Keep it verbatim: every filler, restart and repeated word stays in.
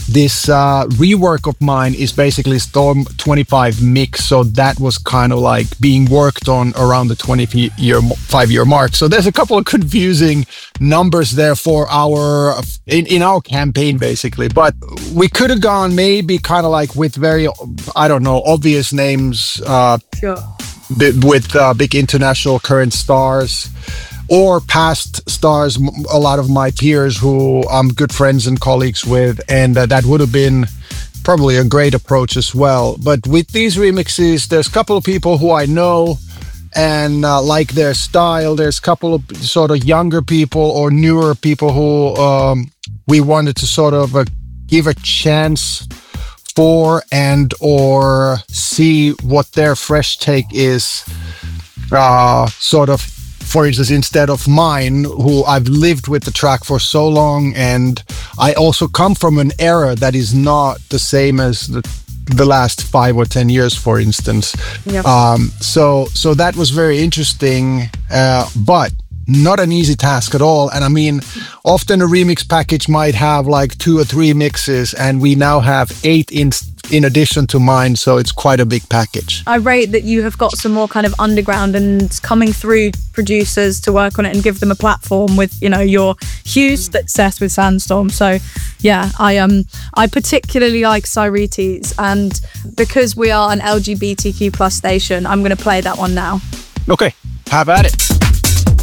this uh, rework of mine is basically Storm twenty-five mix. So that was kind of like being worked on around the twenty-five year mark. So there's a couple of confusing numbers there for our, in, in our campaign basically. But we could have gone maybe kind of like with very, I don't know, obvious names. Uh, sure. With uh, big international current stars. Or past stars, a lot of my peers who I'm good friends and colleagues with, and uh, that would have been probably a great approach as well. But with these remixes, there's a couple of people who I know and uh, like their style. There's a couple of sort of younger people or newer people who um, we wanted to sort of uh, give a chance for and or see what their fresh take is, uh, sort of. For instance, instead of mine, who I've lived with the track for so long, and I also come from an era that is not the same as the, the last five or ten years, for instance. Yep. Um, so, so that was very interesting, uh, but not an easy task at all. And I mean, often a remix package might have like two or three mixes, and we now have eight in in addition to mine, so it's quite a big package. I rate that you have got some more kind of underground and coming through producers to work on it and give them a platform with, you know, your huge success with Sandstorm. So yeah, I um I particularly like Cyrites, and because we are an L G B T Q plus station, I'm going to play that one now. Okay, have at it.